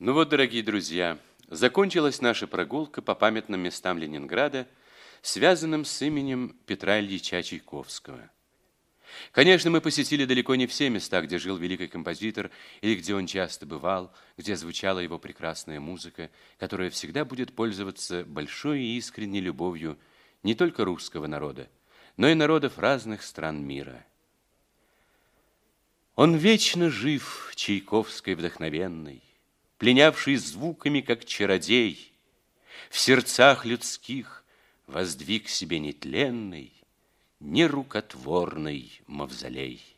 Ну вот, дорогие друзья, закончилась наша прогулка по памятным местам Ленинграда, связанным с именем Петра Ильича Чайковского. Конечно, мы посетили далеко не все места, где жил великий композитор или где он часто бывал, где звучала его прекрасная музыка, которая всегда будет пользоваться большой и искренней любовью не только русского народа, но и народов разных стран мира. Он вечно жив, Чайковской вдохновенный, пленявший звуками, как чародей, в сердцах людских воздвиг себе нетленный, нерукотворный мавзолей.